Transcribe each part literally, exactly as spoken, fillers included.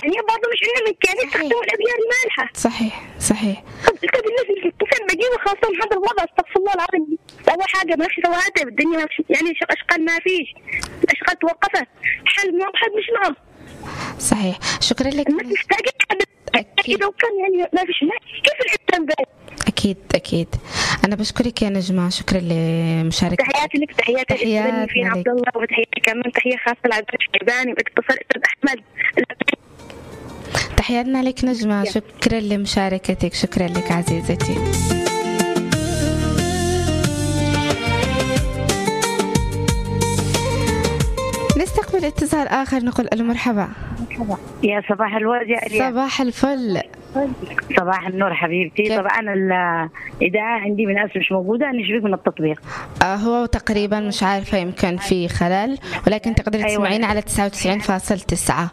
يعني برضه مش إنه متكامل تستخدموا الأبيار المالحة. صحيح صحيح. كده الناس اللي كيف بجيبه خاصة هذا الوضع استغفر الله العظيم. أول حاجة ما في رواتب الدنيا ما في يعني أشغال ما فيش الأشغال توقفت حل ما حد مش معه. صحيح. شكرا لك. الناس محتاجة أكيد لو كان يعني ما فيش كيف الإنسان ده. أكيد أكيد. أنا بشكرك يا نجمة، شكرا لمشاركتك. تحياتي لك. تحياتي تحياتي فين عبد الله، وتحياتي كمان تحية خاصة لعبد الشيباني واتصال أستاذ أحمد. تحياتنا لك نجمة، شكرا لمشاركتك، شكرا لك عزيزتي. نستقبل اتصال آخر، نقول ألو مرحبا. مرحبا يا صباح الورد يا أليا. صباح الفل. صباح النور حبيبتي. كيف؟ طبعا الإذاعة عندي من أسف مش موجودة، نشبك من التطبيق. آه هو تقريبا مش عارفة يمكن في خلل، ولكن تقدر أيوة. تسمعين على تسعة وتسعين فاصلة تسعة.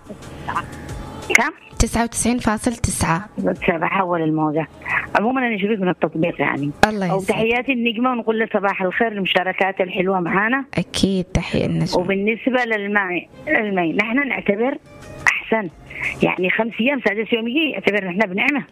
كم؟ تسعة وتسعين فاصلة تسعة. بحول الموضوع. عموما أنا نشبك من التطبيق يعني. الله يسعدك. وتحياتي النجمة، ونقول له صباح الخير المشاركات الحلوة معانا. أكيد تحية النجمة. وبالنسبة للماء المي نحن نعتبر أحسن يعني خمس أيام سادس يوم يجي يعتبر نحن بنعمة.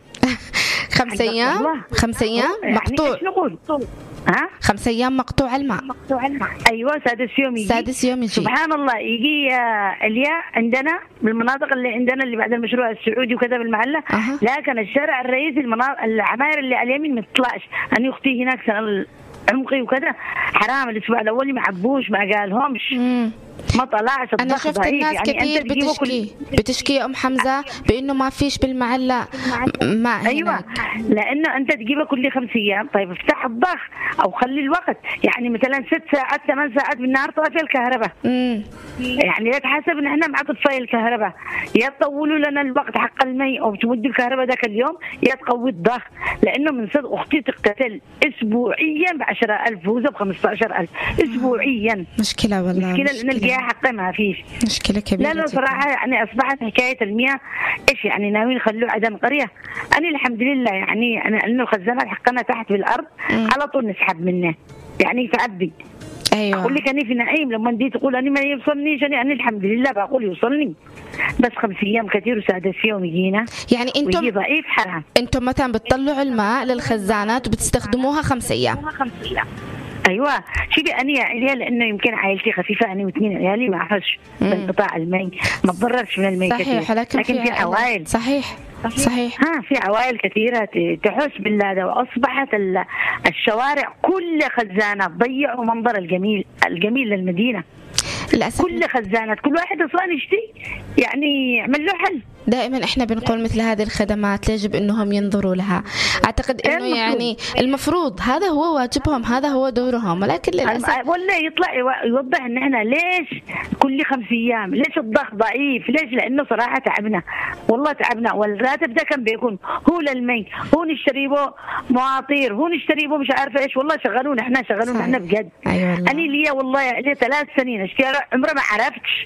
خمس أيام خمس أيام مقطوع. يعني نقول ها خمس أيام مقطوع الماء. مقطوع الماء. أيوة سادس يوم يجي. سادس يوم يجي. سبحان الله يجي الياء عندنا بالمناطق اللي عندنا اللي بعد المشروع السعودي وكذا بالمحلة. أه. لكن الشارع الرئيسي المناطق العماير اللي على اليمين ما تطلعش. أنا أختي هناك سنة عمقي وكذا حرام الأسبوع الأول ما عبوش ما قالهمش. مم. ما طلعش. أنا شفت الناس يعني كثير بتشكي كل... بتشكي يا أم حمزة بإنه ما فيش بالمعلة ما. أيوة لأنه أنت تجيبه كل خمس أيام. طيب افتح الضغط أو خلي الوقت يعني مثلا ست ساعات ثمان ساعات بالنهار طافي الكهرباء. امم يعني لا تحسب إن إحنا مع طفاي الكهرباء يا تطولوا لنا الوقت حق المي أو تمدوا الكهرباء ذاك اليوم يا تقوي الضغط. لأنه من صدق أختي تقتتل أسبوعيا بعشرة ألف وزة بخمسة عشر ألف أسبوعيا. مشكلة والله. مشكلة لأن الجهة حقه ما فيش. مشكلة كبيرة. لا لا صراحة يعني أصبحت حكاية المياه إيش يعني ناويين يخلوه عدم قرية. أنا الحمد لله يعني أنا إنه الخزانات حقنا تحت بالأرض م. على طول نسحب منه يعني تعبي. أيوة. أقول لك أنا في نعيم لما دي تقول أنا ما يوصلنيش أنا أنا الحمد لله بقول يوصلني بس خمس أيام كثير وسادس يوم يجينا. يعني أنتم ويجي ضعيف حرام. أنتم مثلا بتطلعوا الماء للخزانات وبتستخدموها خمس أيام. خمس أيام. ايوه شوفي انا يا عليا لانه يمكن عائلتي خفيفه انا واثنين عيالي ما احسش بانقطاع المي ما تضررش من المي صحيح كثير. لكن, لكن في عوائل صحيح صحيح, صحيح. ها في عوائل كثيره تحس بالله. واصبحت الشوارع كل خزانات ضيعوا منظر الجميل الجميل للمدينه للأسف. كل خزانات كل واحد اصلا يشتي يعني يعمل له حل. دائما احنا بنقول مثل هذه الخدمات يجب انهم ينظروا لها. اعتقد انه المفروض. يعني المفروض هذا هو واجبهم هذا هو دورهم ولكن للاسف ولا يطلع يوضح ان احنا ليش كل خمس ايام ليش الضغط ضعيف ليش لانه صراحه تعبنا والله تعبنا. والراتب ده كان بيكون هو للمي هو نشتري به مواطير هو نشتري به مش عارفه ايش والله شغلونا احنا شغلونا احنا بجد. أيوة انا لي والله لي ثلاث سنين اشتري عمره ما عرفتش.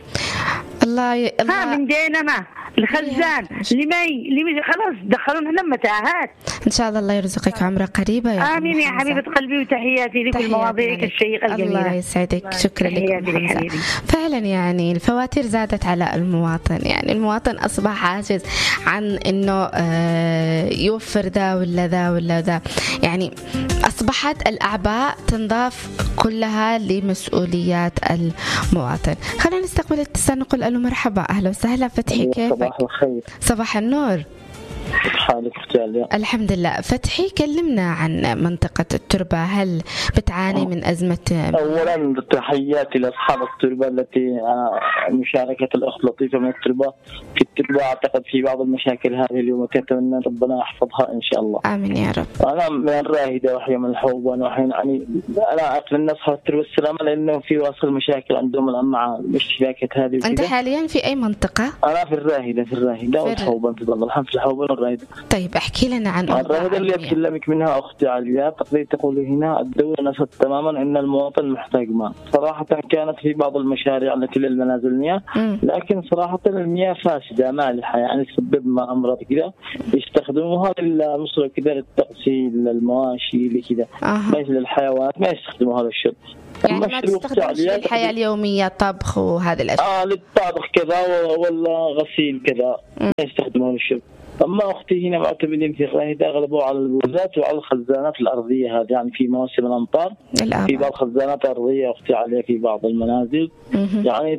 الله ي... ها من دينا ما الخزان لمي لمي خلاص دخلونا احنا متاهات. ان شاء الله الله يرزقك عمره قريبه يا امين يا حبيبه قلبي وتحياتي لكل مواضيعك الشيقه الجميله. الله يسعدك شكرا لك. فعلا يعني الفواتير زادت على المواطن يعني المواطن اصبح عاجز عن انه يوفر ذا ولا ذا ولا ذا يعني اصبحت الاعباء تنضاف كلها لمسؤوليات المواطن. خلينا نستقبل اتصال نقول الو مرحبا اهلا وسهلا فتحي كيفك؟ صباح الخير. صباح النور. حالك فتالي؟ الحمد لله. فتحي كلمنا عن منطقة التربة هل بتعاني من أزمة؟ أولا تحياتي لأصحاب التربة التي مشاركة الأخت لطيفة من التربة في التربة أعتقد في بعض المشاكل هذه اليوم أتمنى ربنا يحفظها إن شاء الله. آمين يا رب. أنا من الراهدة وحي من الحوبان وحي يعني أنا أقل الناس على التربة السلامة لأنه في واصل مشاكل عندهم الآن مع الاشتباكات هذه. أنت حاليا في أي منطقة؟ أنا في الراهدة في الراهدة والحوبان في ضمن الحمد في الحوبان والراهدة. طيب احكي لنا عن الراهدة اللي أتكلمك منها أختي عليا تقدر تقول هنا الدولة نست تماما أن المواطن محتاج ماء. صراحة كانت في بعض المشاريع التي للمنازل مياه لكن صراحة المياه فاسدة مالحة يعني تسبب ما أمراض كذا يستخدموها للمصر كذا للتغسيل للمواشي لكذا آه. ليس للحيوانات ما يستخدموها للشرب. يعني ما تستخدمش للحياة اليومية طبخ وهذه الأشياء؟ اه للطبخ كذا ولا غسيل كذا ما يستخدمون الشرب. أما أختي هنا معتمدين في الراهدة أغلبوا على البوزات وعلى الخزانات الأرضية هذه، يعني في مواسم الأمطار في بعض الخزانات الأرضية أختي عليها في بعض المنازل. يعني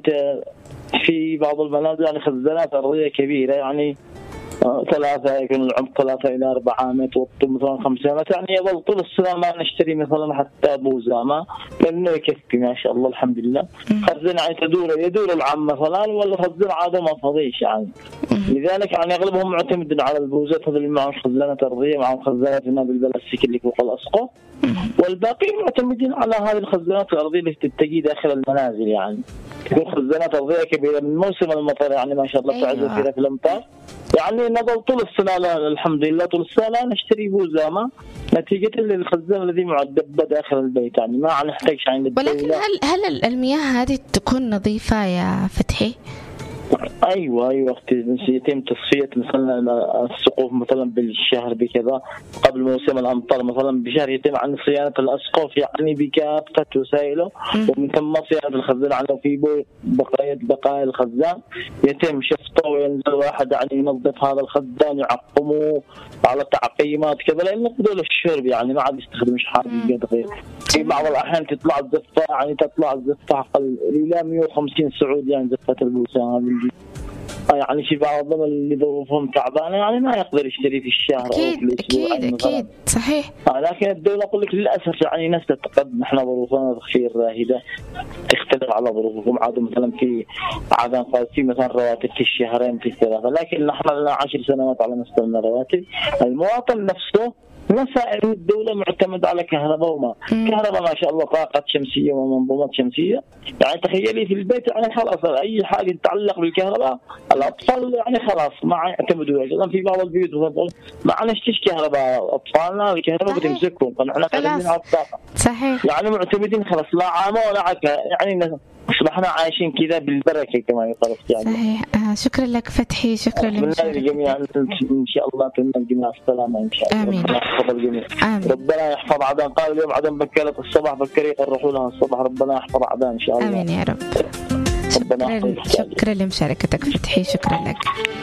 في بعض المنازل يعني خزانات أرضية كبيرة، يعني ثلاثة يكون العمق ثلاثة إلى أربعة متر والطول مثلا خمسة متر، يعني يظل طول السنة ما نشتري مثلا حتى بوزة ما لأنه يكفي ما شاء الله الحمد لله. خزن يعني تدور يدور العام مثلا ولا خزن عادة ما فضيش يعني. لذلك يعني أغلبهم معتمدين على البوزات، هذول معهم خزانات أرضية معهم خزانات ما بالبلاستيك اللي فوق الأسقف، والباقي معتمدين على هذه الخزانات الأرضية اللي تتجي داخل المنازل. يعني تكون خزانات أرضية كبيرة من موسم المطر يعني ما شاء الله تعز فيها في الأمطار، يعني نظل طول السنة الحمد لله طول السنة نشتري بوزامة نتيجة للخزان الذي معدب داخل البيت، يعني ما نحتاج عند الدولة. ولكن هل هل المياه هذه تكون نظيفة يا فتحي؟ ايوه ايوه اختي، يتم تصفيه مثلا السقوف مثلا بالشهر بكذا قبل موسم الامطار مثلا بشهر يتم عن صيانه الاسقف يعني بكافه وسائله، ومن ثم صيانه الخزان على في بقايا بقايا الخزان يتم شفطه وينزل واحد يعني ينظف هذا الخزان يعقمه على تعقيمات كذا لانه بدون الشرب يعني ما عاد يستخدمش حاجه غير. في بعض الاحيان تطلع الزفه يعني تطلع الزفه اقل الى مئة وخمسين سعودي يعني زفه البوسان يعني في بعضهم اللي ظروفهم تعبانه يعني ما يقدر يشتري في الشهر أكيد او في الاسبوع. اكيد اكيد صحيح. لكن الدوله اقول لك للاسف يعني ناس تتقدم، احنا ظروفنا في الراهده تختلف على ظروفهم، عادوا مثلا في عدم قال في مثلا رواتب في الشهرين في الثلاثه، لكن نحن لنا عشر سنوات على مستوى الرواتب. المواطن نفسه مسائل الدولة معتمد على كهرباء وماء، كهرباء ما شاء الله طاقة شمسية ومنظومات شمسية، يعني تخيلي في البيت يعني خلاص أي حاجة تتعلق بالكهرباء الأطفال يعني خلاص ما يعتمدوا. أيضا في بعض البيوت ما نشتري كهرباء أطفالنا الكهرباء بتمسكهم، فنحن قاعدين على الطاقة صحيح يعني معتمدين خلاص لا عامة ولا عكا يعني اصبحنا عايشين كذا بالبركه كما يقال يعني. صحيح. آه شكرا لك فتحي، شكرا لك جميعا ان شاء الله كلنا الجميع السلامه ان شاء الله. امين. ربنا يحفظ الجميع. آمين. ربنا يحفظ عدن، قال اليوم عدن بكرت الصباح بكري يقرحوا لها الصباح، ربنا يحفظ عدن ان شاء الله. امين يا رب. ربنا شكرا, شكرا لمشاركتك فتحي، شكرا لك.